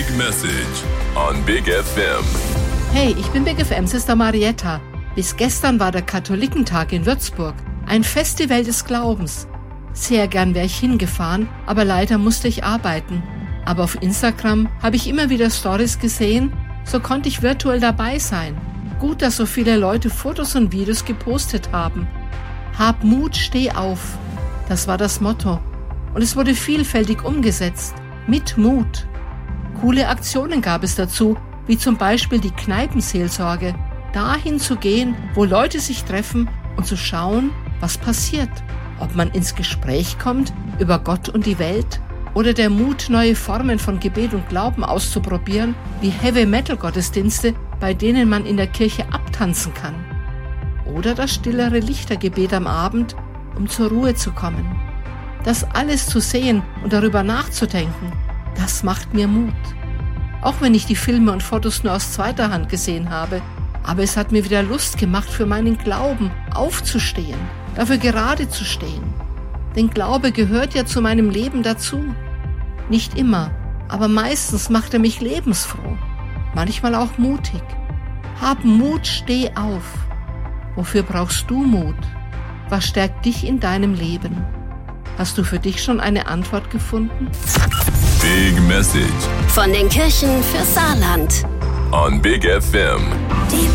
Big Message on Big FM. Hey, ich bin Big FM Sister Marietta. Bis gestern war der Katholikentag in Würzburg, ein Festival des Glaubens. Sehr gern wäre ich hingefahren, aber leider musste ich arbeiten. Aber auf Instagram habe ich immer wieder Stories gesehen, so konnte ich virtuell dabei sein. Gut, dass so viele Leute Fotos und Videos gepostet haben. Hab Mut, steh auf. Das war das Motto. Und es wurde vielfältig umgesetzt. Mit Mut. Coole Aktionen gab es dazu, wie zum Beispiel die Kneipenseelsorge. Dahin zu gehen, wo Leute sich treffen und zu schauen, was passiert. Ob man ins Gespräch kommt über Gott und die Welt oder der Mut, neue Formen von Gebet und Glauben auszuprobieren, wie Heavy-Metal-Gottesdienste, bei denen man in der Kirche abtanzen kann. Oder das stillere Lichtergebet am Abend, um zur Ruhe zu kommen. Das alles zu sehen und darüber nachzudenken, das macht mir Mut. Auch wenn ich die Filme und Fotos nur aus zweiter Hand gesehen habe, aber es hat mir wieder Lust gemacht, für meinen Glauben aufzustehen, dafür gerade zu stehen. Denn Glaube gehört ja zu meinem Leben dazu. Nicht immer, aber meistens macht er mich lebensfroh, manchmal auch mutig. Hab Mut, steh auf. Wofür brauchst du Mut? Was stärkt dich in deinem Leben? Hast du für dich schon eine Antwort gefunden? Big Message Von den Kirchen für Saarland. on Big FM.